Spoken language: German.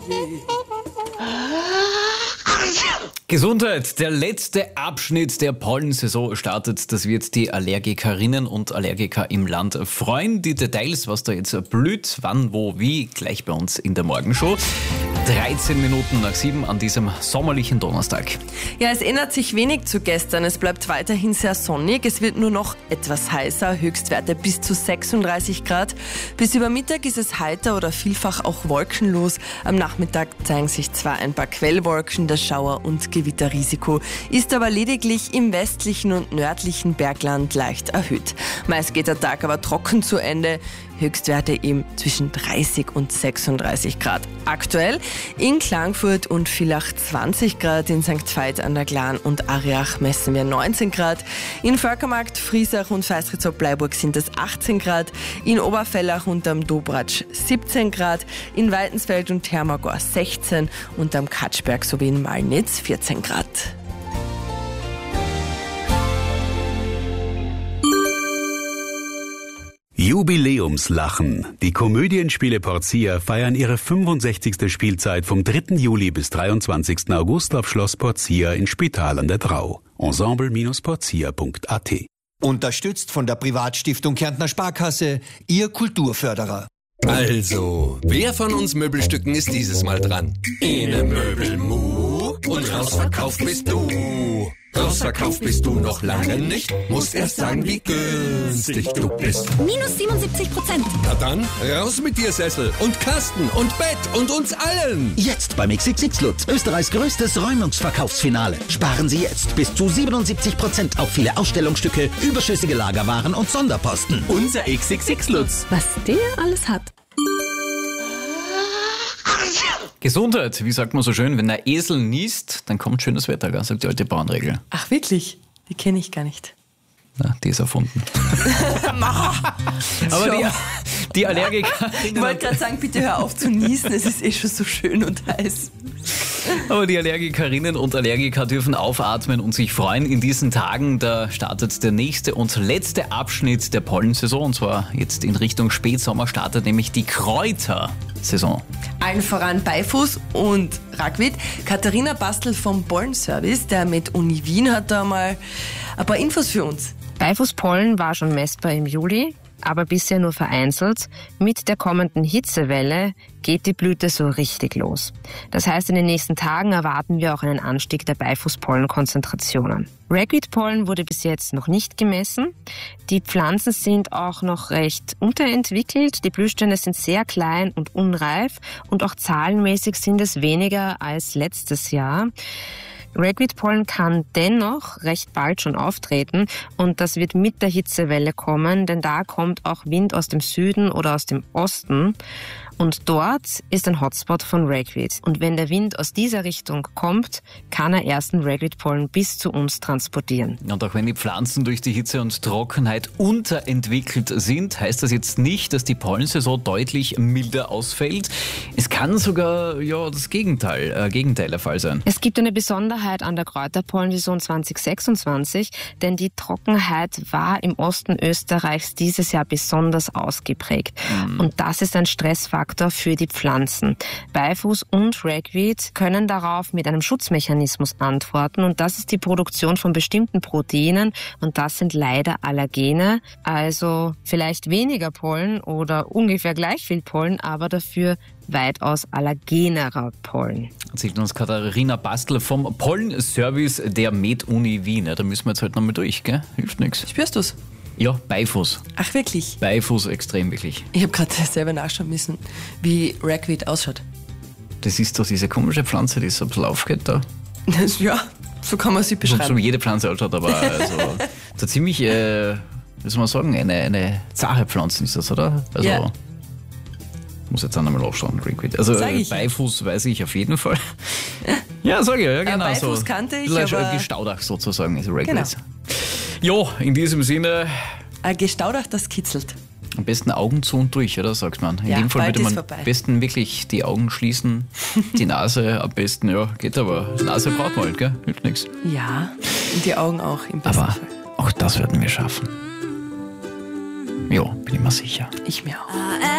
Gesundheit, der letzte Abschnitt der Pollensaison startet. Das wird die Allergikerinnen und Allergiker im Land freuen. Die Details, was da jetzt blüht, wann, wo, wie, gleich bei uns in der Morgenshow. 13 Minuten nach 7 an diesem sommerlichen Donnerstag. Ja, es ändert sich wenig zu gestern. Es bleibt weiterhin sehr sonnig. Es wird nur noch etwas heißer, Höchstwerte bis zu 36 Grad. Bis über Mittag ist es heiter oder vielfach auch wolkenlos. Am Nachmittag zeigen sich zwar ein paar Quellwolken, das Schauer- und Gewitterrisiko ist aber lediglich im westlichen und nördlichen Bergland leicht erhöht. Meist geht der Tag aber trocken zu Ende. Höchstwerte eben zwischen 30 und 36 Grad. Aktuell in Klagenfurt und Villach 20 Grad, in St. Veit an der Glan und Ariach messen wir 19 Grad. In Völkermarkt, Friesach und Feistritz-Bleiburg sind es 18 Grad. In Oberfellach und am Dobratsch 17 Grad. In Weitensfeld und Hermagor 16 und am Katschberg sowie in Malnitz 14 Grad. Jubiläumslachen. Die Komödienspiele Porcia feiern ihre 65. Spielzeit vom 3. Juli bis 23. August auf Schloss Porcia in Spital an der Drau. Ensemble-porcia.at. Unterstützt von der Privatstiftung Kärntner Sparkasse, Ihr Kulturförderer. Also, wer von uns Möbelstücken ist dieses Mal dran? Ene Möbelmu und rausverkauft bist du. Rausverkauft bist du noch lange nicht, musst erst sagen, wie günstig du bist. Minus 77%. Na dann, raus mit dir Sessel und Kasten und Bett und uns allen. Jetzt beim XXX Lutz, Österreichs größtes Räumungsverkaufsfinale. Sparen Sie jetzt bis zu 77% auf viele Ausstellungsstücke, überschüssige Lagerwaren und Sonderposten. Unser XXX Lutz. Was der alles hat. Gesundheit, wie sagt man so schön, wenn der Esel niest, dann kommt schönes Wetter, gell, sagt die alte Bauernregel. Ach wirklich? Die kenne ich gar nicht. Na, die ist erfunden. Aber die Allergiker... Ich wollte gerade sagen, bitte hör auf zu niesen, es ist eh schon so schön und heiß. Aber die Allergikerinnen und Allergiker dürfen aufatmen und sich freuen. In diesen Tagen, da startet der nächste und letzte Abschnitt der Pollensaison. Und zwar jetzt in Richtung Spätsommer startet nämlich die Kräutersaison. Allen voran Beifuß und Rackwitz. Katharina Bastel vom Pollenservice der Med-Uni Wien hat da mal ein paar Infos für uns. Beifußpollen war schon messbar im Juli, aber bisher nur vereinzelt. Mit der kommenden Hitzewelle geht die Blüte so richtig los. Das heißt, in den nächsten Tagen erwarten wir auch einen Anstieg der Beifußpollenkonzentrationen. Ragweed-Pollen wurde bis jetzt noch nicht gemessen. Die Pflanzen sind auch noch recht unterentwickelt. Die Blühstände sind sehr klein und unreif und auch zahlenmäßig sind es weniger als letztes Jahr. Ragweed-Pollen kann dennoch recht bald schon auftreten und das wird mit der Hitzewelle kommen, denn da kommt auch Wind aus dem Süden oder aus dem Osten und dort ist ein Hotspot von Ragweed. Und wenn der Wind aus dieser Richtung kommt, kann er ersten Ragweed-Pollen bis zu uns transportieren. Und auch wenn die Pflanzen durch die Hitze und Trockenheit unterentwickelt sind, heißt das jetzt nicht, dass die Pollensaison deutlich milder ausfällt. Es kann sogar das Gegenteil der Fall sein. Es gibt eine Besonderheit an der Kräuterpollensaison 2026, denn die Trockenheit war im Osten Österreichs dieses Jahr besonders ausgeprägt. Und das ist ein Stressfaktor für die Pflanzen. Beifuß und Ragweed können darauf mit einem Schutzmechanismus antworten und das ist die Produktion von bestimmten Proteinen und das sind leider Allergene, also vielleicht weniger Pollen oder ungefähr gleich viel Pollen, aber dafür weitaus allergenerer Pollen. Erzählt uns Katharina Bastel vom Pollenservice der Med-Uni Wien. Da müssen wir jetzt halt nochmal durch, gell? Hilft nichts. Spürst du's? Ja, Beifuß. Ach wirklich? Beifuß extrem, wirklich. Ich habe gerade selber nachschauen müssen, wie Ragweed ausschaut. Das ist doch diese komische Pflanze, die so ein bisschen aufgeht da. Ja, so kann man sie beschreiben. So wie jede Pflanze ausschaut, aber so ziemlich, wie soll man sagen, eine zahre Pflanze ist das, oder? Also, ja. Muss jetzt auch nochmal aufschauen, Ragweed. Also Beifuß weiß ich auf jeden Fall. Ja, sag ich, ja genau. Beifuß so. kannte ich, aber... Gestaudach sozusagen ist Ragweed. Genau. Jo, in diesem Sinne... Ein Gestaudach, das kitzelt. Am besten Augen zu und durch, oder? Sagt man. In dem Fall würde man am besten wirklich die Augen schließen, die Nase am besten, ja, geht aber. Nase braucht man halt, gell? Hilft nichts. Ja, und die Augen auch im besten Fall. Auch das werden wir schaffen. Ja, bin ich mir sicher. Ich mir auch.